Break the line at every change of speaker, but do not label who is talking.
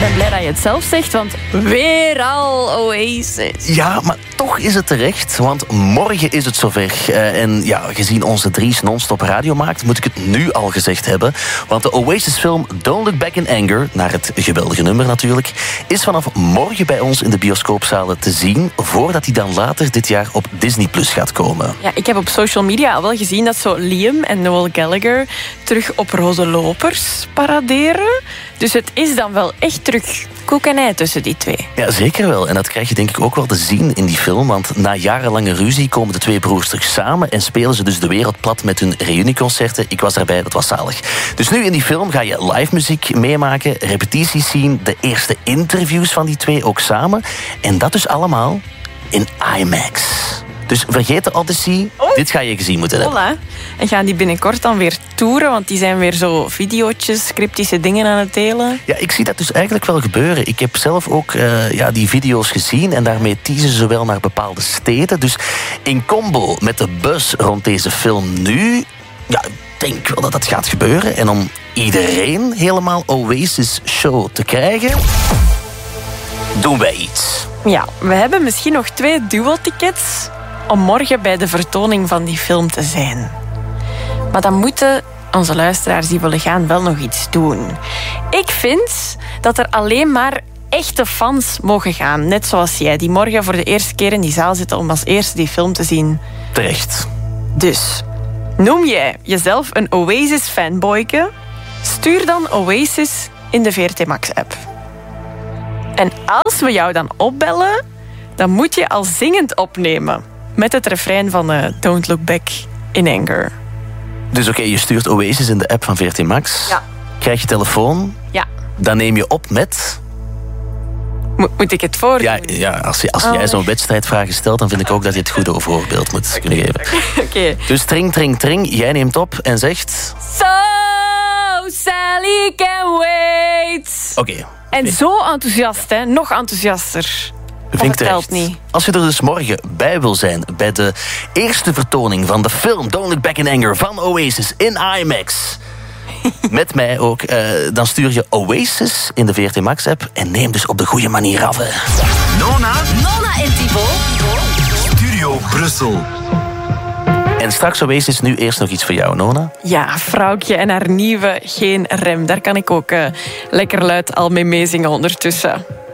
ben blij dat je het zelf zegt, want weer al Oasis.
Ja, maar toch is het terecht, want morgen is het zover. En ja, gezien onze Dries non-stop radio maakt, moet ik het nu al gezegd hebben. Want de Oasis-film Don't Look Back in Anger, naar het geweldige nummer natuurlijk, is vanaf morgen bij ons in de bioscoopzalen te zien, voordat hij dan later dit jaar op Disney Plus gaat komen.
Ja, ik heb op social media al wel gezien dat zo Liam en Noel Gallagher terug op roze lopers paraderen. Dus het is dan wel echt terug koek en ei tussen die twee.
Ja, zeker wel. En dat krijg je denk ik ook wel te zien in die film. Want na jarenlange ruzie komen de twee broers terug samen en spelen ze dus de wereld plat met hun reunieconcerten. Ik was daarbij, dat was zalig. Dus nu in die film ga je live muziek meemaken, repetities zien, de eerste interviews van die twee ook samen. En dat dus allemaal in IMAX. Dus vergeet de Odyssey, dit ga je gezien moeten hebben.
Voilà. En gaan die binnenkort dan weer toeren? Want die zijn weer zo videootjes, cryptische dingen aan het delen.
Ja, ik zie dat dus eigenlijk wel gebeuren. Ik heb zelf ook die video's gezien en daarmee teasen ze wel naar bepaalde steden. Dus in combo met de buzz rond deze film nu, ja, ik denk wel dat dat gaat gebeuren. En om iedereen helemaal Oasis show te krijgen, doen wij iets.
Ja, we hebben misschien nog 2 duo-tickets om morgen bij de vertoning van die film te zijn. Maar dan moeten onze luisteraars die willen gaan wel nog iets doen. Ik vind dat er alleen maar echte fans mogen gaan. Net zoals jij, die morgen voor de eerste keer in die zaal zitten om als eerste die film te zien.
Terecht.
Dus, noem jij jezelf een Oasis-fanboyke? Stuur dan Oasis in de VRT Max-app. En als we jou dan opbellen, dan moet je al zingend opnemen. Met het refrein van Don't Look Back in Anger.
Dus oké, je stuurt Oasis in de app van VRT Max.
Ja.
Krijg je telefoon.
Ja.
Dan neem je op met...
Moet ik het voordoen?
Ja, als jij zo'n wedstrijdvragen stelt, dan vind ik ook dat je het goede voorbeeld moet kunnen geven.
Oké.
Dus tring, tring, tring. Jij neemt op en zegt...
So, Sally can wait.
Oké.
En zo enthousiast, hè? Nog enthousiaster.
Vind ik
telt
terecht.
niet.
Als je er dus morgen bij wil zijn bij de eerste vertoning van de film Don't Look Back in Anger van Oasis in IMAX, met mij ook, dan stuur je Oasis in de VRT Max-app en neem dus op de goede manier af. Hè.
Nona en Thibaut. Studio Brussel.
En straks Oasis, nu eerst nog iets voor jou, Nona.
Ja, vrouwtje en haar nieuwe Geen Rem. Daar kan ik ook lekker luid al mee meezingen ondertussen.